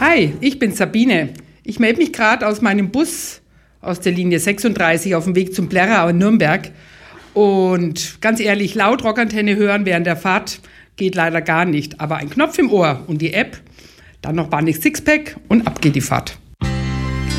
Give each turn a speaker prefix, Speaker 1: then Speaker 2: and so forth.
Speaker 1: Hi, ich bin Sabine. Ich melde mich gerade aus meinem Bus aus der Linie 36 auf dem Weg zum Plärrer in Nürnberg. Und ganz ehrlich, laut Rockantenne hören während der Fahrt geht leider gar nicht. Aber ein Knopf im Ohr und die App, dann noch Bahnix Sixpack und ab geht die Fahrt.